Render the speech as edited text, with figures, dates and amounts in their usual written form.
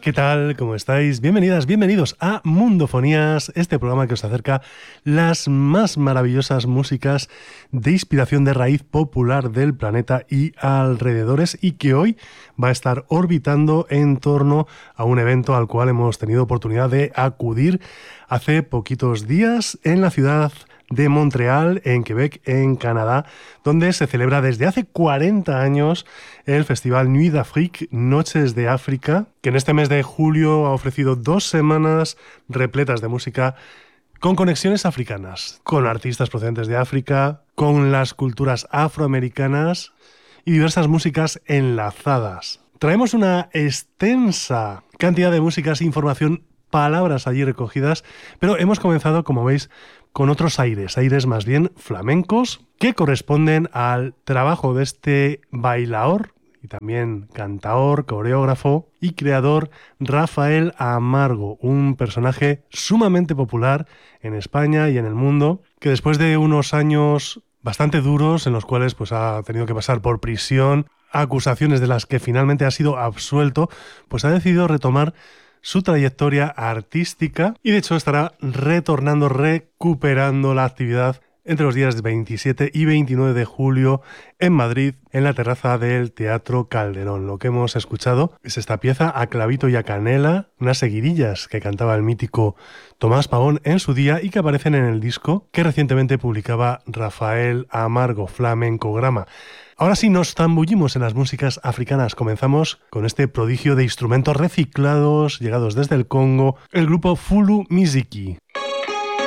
¿Qué tal? ¿Cómo estáis? Bienvenidas, bienvenidos a Mundofonías, este programa que os acerca las más maravillosas músicas de inspiración de raíz popular del planeta y alrededores, y que hoy va a estar orbitando en torno a un evento al cual hemos tenido oportunidad de acudir hace poquitos días en la ciudad de Montreal, en Quebec, en Canadá, donde se celebra desde hace 40 años el festival Nuit d'Afrique, Noches de África, que en este mes de julio ha ofrecido 2 semanas repletas de música con conexiones africanas, con artistas procedentes de África, con las culturas afroamericanas y diversas músicas enlazadas. Traemos una extensa cantidad de músicas, información, palabras allí recogidas, pero hemos comenzado, como veis, con otros aires más bien flamencos, que corresponden al trabajo de este bailaor y también cantaor, coreógrafo y creador Rafael Amargo, un personaje sumamente popular en España y en el mundo, que después de unos años bastante duros en los cuales pues ha tenido que pasar por prisión, acusaciones de las que finalmente ha sido absuelto, pues ha decidido retomar su trayectoria artística y de hecho estará recuperando la actividad entre los días 27 y 29 de julio en Madrid, en la terraza del Teatro Calderón. Lo que hemos escuchado es esta pieza a clavito y a canela, unas seguidillas que cantaba el mítico Tomás Pavón en su día y que aparecen en el disco que recientemente publicaba Rafael Amargo, Flamencograma. Ahora sí nos zambullimos en las músicas africanas. Comenzamos con este prodigio de instrumentos reciclados llegados desde el Congo, el grupo Fulu Miziki.